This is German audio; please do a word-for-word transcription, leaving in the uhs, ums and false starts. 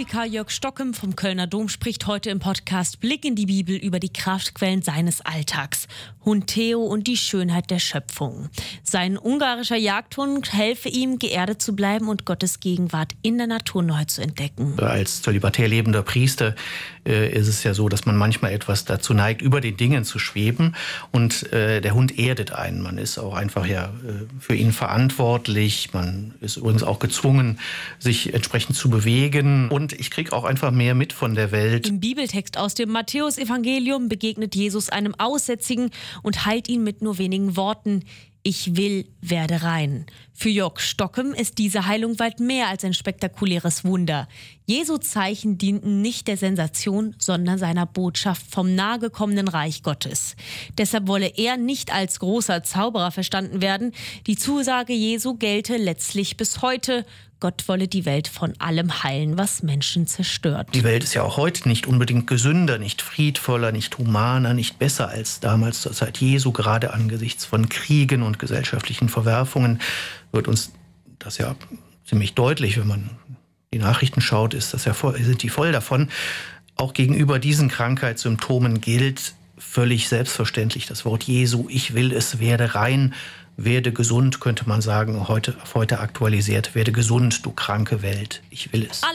Domvikar Jörg Stockem vom Kölner Dom spricht heute im Podcast Blick in die Bibel über die Kraftquellen seines Alltags. Hund Theo und die Schönheit der Schöpfung. Sein ungarischer Jagdhund helfe ihm, geerdet zu bleiben und Gottes Gegenwart in der Natur neu zu entdecken. Als zölibatär lebender Priester äh, ist es ja so, dass man manchmal etwas dazu neigt, über den Dingen zu schweben. Und äh, der Hund erdet einen. Man ist auch einfach ja äh, für ihn verantwortlich. Man ist übrigens auch gezwungen, sich entsprechend zu bewegen. Und ich kriege auch einfach mehr mit von der Welt. Im Bibeltext aus dem Matthäusevangelium begegnet Jesus einem Aussätzigen und heilt ihn mit nur wenigen Worten. Ich will, werde rein. Für Jörg Stockem ist diese Heilung weit mehr als ein spektakuläres Wunder. Jesu Zeichen dienten nicht der Sensation, sondern seiner Botschaft vom nahegekommenen Reich Gottes. Deshalb wolle er nicht als großer Zauberer verstanden werden. Die Zusage Jesu gelte letztlich bis heute. Gott wolle die Welt von allem heilen, was Menschen zerstört. Die Welt ist ja auch heute nicht unbedingt gesünder, nicht friedvoller, nicht humaner, nicht besser als damals zur Zeit Jesu. Gerade angesichts von Kriegen und gesellschaftlichen Verwerfungen wird uns das ja ziemlich deutlich, wenn man die Nachrichten schaut, ist das ja voll, sind die voll davon. Auch gegenüber diesen Krankheitssymptomen gilt völlig selbstverständlich das Wort Jesu. Ich will es, werde rein. Werde gesund, könnte man sagen, heute, heute aktualisiert. Werde gesund, du kranke Welt. Ich will es.